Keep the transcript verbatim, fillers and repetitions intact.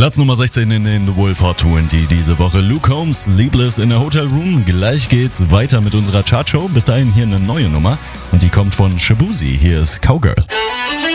Platz Nummer sechzehn in den The Wolf Hot zwanzig diese Woche. Luke Combs, Sleepless in a Hotel Room. Gleich geht's weiter mit unserer Chartshow. Bis dahin hier eine neue Nummer und die kommt von Shabuzi. Hier ist Cowgirl.